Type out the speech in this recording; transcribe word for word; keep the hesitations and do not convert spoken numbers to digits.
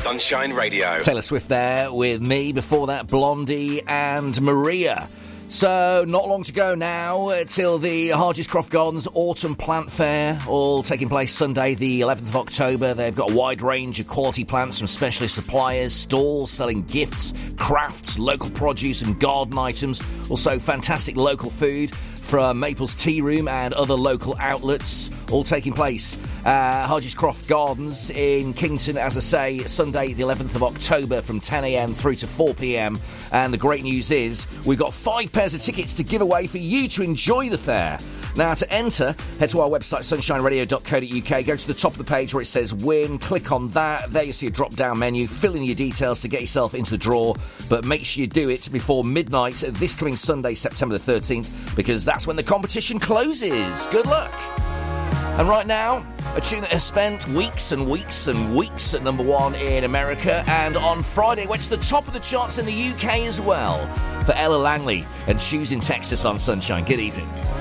Sunshine Radio. Taylor Swift there with me. Before that, Blondie and Maria. So, not long to go now till the Harges Croft Gardens Autumn Plant Fair, all taking place Sunday the eleventh of October. They've got a wide range of quality plants from specialist suppliers, stalls selling gifts, crafts, local produce and garden items. Also, fantastic local food from Maple's Tea Room and other local outlets, all taking place uh, Harges Croft Gardens in Kington, as I say, Sunday the eleventh of October from ten a.m. through to four p.m. And the great news is we've got five pairs of tickets to give away for you to enjoy the fair. Now, to enter, head to our website, sunshine radio dot co dot uk, go to the top of the page where it says win, click on that, there you see a drop-down menu, fill in your details to get yourself into the draw, but make sure you do it before midnight this coming Sunday, September the thirteenth, because that's when the competition closes. Good luck! And right now, a tune that has spent weeks and weeks and weeks at number one in America, and on Friday went to the top of the charts in the U K as well, for Ella Langley and Shoes in Texas on Sunshine. Good evening.